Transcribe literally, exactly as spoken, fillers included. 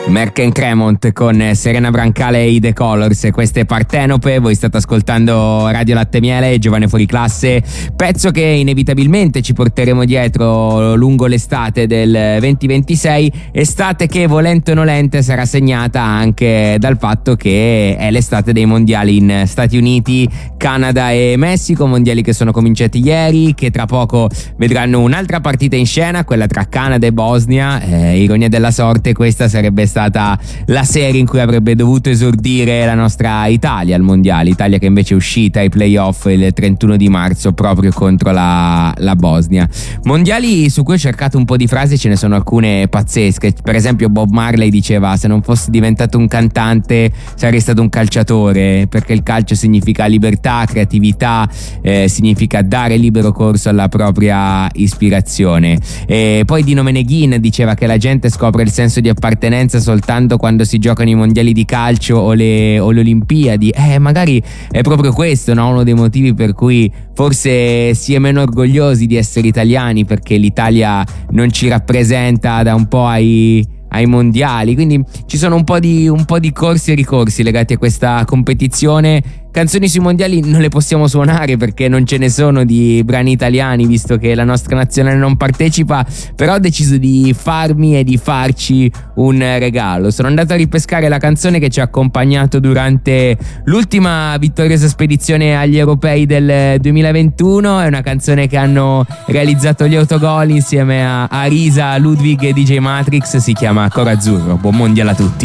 Merck and Cremont con Serena Brancale e The Colors, questa è Partenope. Voi state ascoltando Radio Latte Miele, Giovane Fuori Classe, pezzo che inevitabilmente ci porteremo dietro lungo l'estate del venti ventisei, estate che volente o nolente sarà segnata anche dal fatto che è l'estate dei mondiali in Stati Uniti, Canada e Messico, mondiali che sono cominciati ieri, che tra poco vedranno un'altra partita in scena, quella tra Canada e Bosnia. Eh, ironia della sorte, questa sarebbe stata la serie in cui avrebbe dovuto esordire la nostra Italia al mondiale, Italia che invece è uscita ai playoff il trentuno di marzo proprio contro la, la Bosnia. Mondiali su cui ho cercato un po' di frasi, ce ne sono alcune pazzesche. Per esempio Bob Marley diceva: se non fossi diventato un cantante sarei stato un calciatore, perché il calcio significa libertà, creatività, eh, significa dare libero corso alla propria ispirazione. E poi Dino Meneghin diceva che la gente scopre il senso di appartenenza soltanto quando si giocano i mondiali di calcio o le, o le Olimpiadi. Eh, magari è proprio questo, no? Uno dei motivi per cui forse si è meno orgogliosi di essere italiani, perché l'Italia non ci rappresenta da un po' ai ai mondiali, quindi ci sono un po' di un po' di corsi e ricorsi legati a questa competizione. Canzoni sui mondiali non le possiamo suonare perché non ce ne sono di brani italiani, visto che la nostra nazionale non partecipa, però ho deciso di farmi e di farci un regalo. Sono andato a ripescare la canzone che ci ha accompagnato durante l'ultima vittoriosa spedizione agli europei del duemilaventuno, è una canzone che hanno realizzato gli Autogol insieme a Arisa, Ludwig e D J Matrix, si chiama Coro Azzurro. Buon mondiale a tutti.